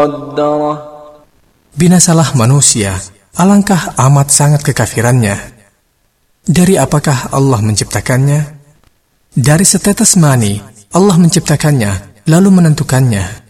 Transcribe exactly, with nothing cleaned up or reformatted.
قدره. Binasalah manusia, alangkah amat sangat kekafirannya. Dari apakah Allah menciptakannya? Dari setetes mani, Allah menciptakannya, lalu menentukannya.